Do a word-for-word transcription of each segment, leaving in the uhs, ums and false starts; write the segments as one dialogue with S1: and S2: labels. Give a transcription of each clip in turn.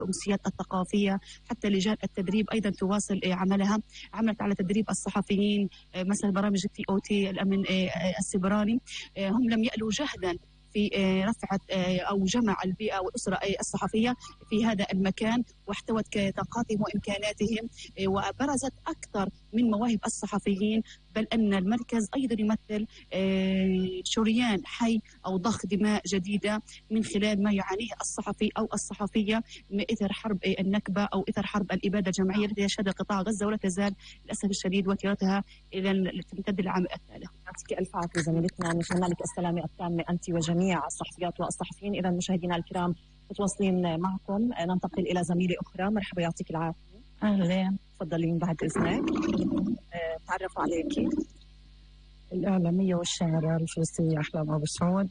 S1: الأمسيات الثقافية، حتى لجان التدريب أيضا تواصل عملها. عملت على تدريب الصحفيين مثلا برامج التي أو تي الأمن السيبراني. هم لم يألوا جهدا في رفعة أو جمع البيئة والأسرة الصحفية في هذا المكان، واحتوت طاقاتهم وإمكاناتهم وبرزت أكثر من مواهب الصحفيين، بل أن المركز أيضا يمثل شريان حي أو ضخ دماء جديدة من خلال ما يعانيه الصحفي أو الصحفية من إثر حرب النكبة أو إثر حرب الإبادة الجماعية التي يشهدها قطاع غزة ولا تزال للأسف الشديد وتيرتها إلى تمتد العام التالي.
S2: يعطيك ألف عافية زميلتنا، نتمنى لك السلامة التامة أنت وجميع الصحفيات والصحفيين. إذا مشاهدينا الكرام متواصلين معكم، ننتقل إلى زميلة أخرى. مرحبا، يعطيك العافية.
S3: أهلا،
S2: تفضلين بعد إذنك. تعرفوا عليكي.
S3: الإعلامية والشاعرة الفلسطينية أحلام أبو سعود.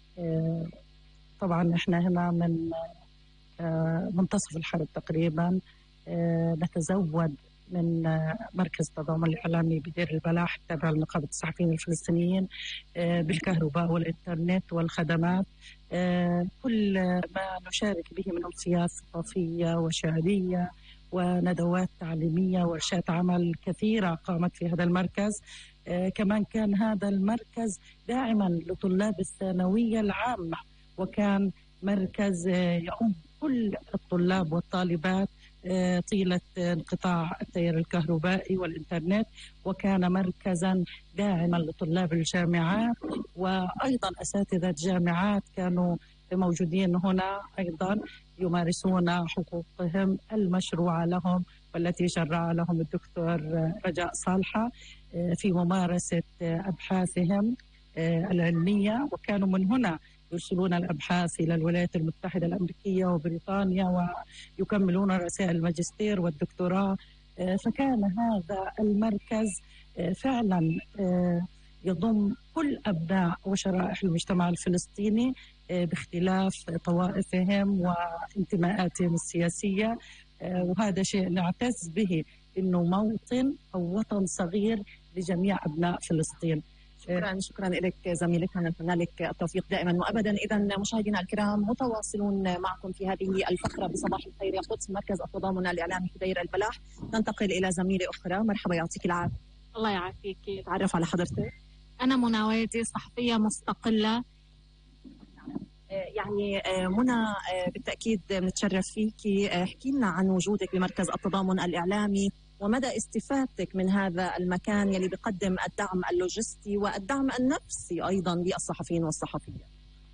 S3: طبعا إحنا هنا من منتصف الحرب تقريبا نتزود من مركز التضامن الإعلامي بدير البلاح التابع لنقابة الصحفيين الفلسطينيين بالكهرباء والإنترنت والخدمات. كل ما نشارك به من أمسيات ثقافية وشعرية وندوات تعليمية ورشات عمل كثيرة قامت في هذا المركز. كمان كان هذا المركز داعما لطلاب الثانوية العامة، وكان مركز يؤم كل الطلاب والطالبات طيلة انقطاع التيار الكهربائي والإنترنت، وكان مركزا داعما لطلاب الجامعات وأيضا أساتذة جامعات كانوا موجودين هنا أيضا يمارسون حقوقهم المشروعة لهم والتي شرع لهم الدكتور رجاء صالحة في ممارسة أبحاثهم العلمية. وكانوا من هنا يرسلون الأبحاث إلى الولايات المتحدة الأمريكية وبريطانيا ويكملون رسائل الماجستير والدكتوراه. فكان هذا المركز فعلا يضم كل أبناء وشرائح المجتمع الفلسطيني باختلاف طوائفهم وانتماءاتهم السياسية، وهذا شيء نعتز به إنه موطن أو وطن صغير لجميع أبناء فلسطين.
S2: شكرا شكرا لك زميلتنا، نتمنى لك التوفيق دائما وابدا. اذا مشاهدينا الكرام متواصلون معكم في هذه الفقره بصباح الخير يا قدس مركز التضامن الاعلامي في دير البلاح. ننتقل الى زميله اخرى. مرحبا، يعطيك العافيه.
S4: الله يعافيك.
S2: تعرف على حضرتك.
S4: انا منى وادي، صحفيه مستقله.
S2: يعني منى بالتاكيد بنتشرف فيكي، احكي لنا عن وجودك بمركز التضامن الاعلامي ومدى استفادتك من هذا المكان يلي بيقدم الدعم اللوجستي والدعم النفسي أيضا للصحفيين والصحفيات.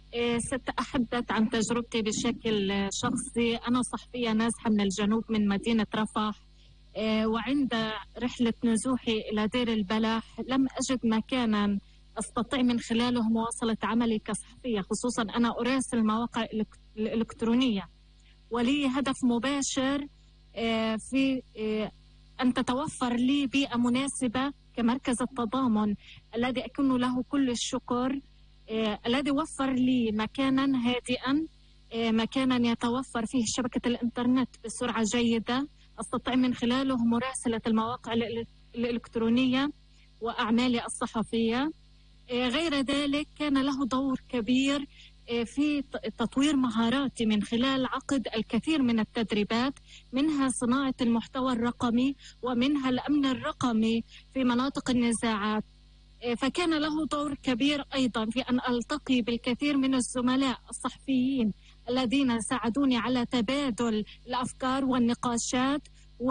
S4: ستأحدث عن تجربتي بشكل شخصي. أنا صحفية نازحة من الجنوب من مدينة رفح، وعند رحلة نزوحي إلى دير البلاح لم أجد مكانا أستطيع من خلاله مواصلة عملي كصحفية، خصوصا أنا أراسل المواقع الإلكترونية، ولي هدف مباشر في أن تتوفر لي بيئة مناسبة كمركز التضامن الذي أكن له كل الشكر، آه، الذي وفر لي مكانا هادئا، آه، مكانا يتوفر فيه شبكة الإنترنت بسرعة جيدة أستطيع من خلاله مراسلة المواقع الإلكترونية وأعمالي الصحفية. آه، غير ذلك كان له دور كبير في تطوير مهاراتي من خلال عقد الكثير من التدريبات، منها صناعة المحتوى الرقمي ومنها الأمن الرقمي في مناطق النزاعات. فكان له دور كبير أيضا في أن ألتقي بالكثير من الزملاء الصحفيين الذين ساعدوني على تبادل الأفكار والنقاشات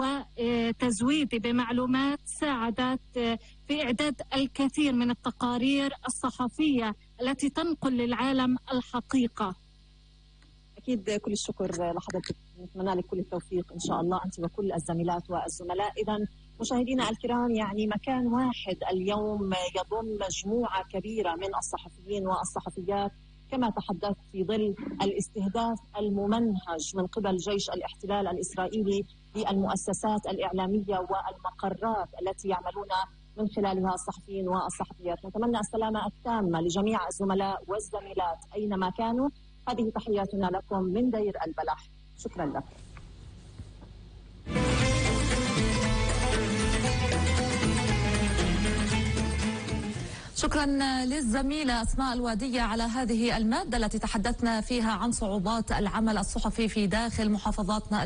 S4: وتزويدي بمعلومات ساعدت في إعداد الكثير من التقارير الصحفية التي تنقل للعالم الحقيقة.
S2: أكيد كل الشكر لحضرتك، نتمنى لك كل التوفيق إن شاء الله أنت وكل الزميلات والزملاء. إذا مشاهدينا الكرام، يعني مكان واحد اليوم يضم مجموعة كبيرة من الصحفيين والصحفيات كما تحدثت في ظل الاستهداف الممنهج من قبل جيش الاحتلال الإسرائيلي للمؤسسات الإعلامية والمقرات التي يعملون من خلالها الصحفيين والصحفيات. نتمنى السلامة التامة لجميع الزملاء والزميلات أينما كانوا. هذه تحياتنا لكم من دير البلاح. شكرا لكم.
S5: شكرا للزميلة أسماء الوادية على هذه المادة التي تحدثنا فيها عن صعوبات العمل الصحفي في داخل محافظاتنا.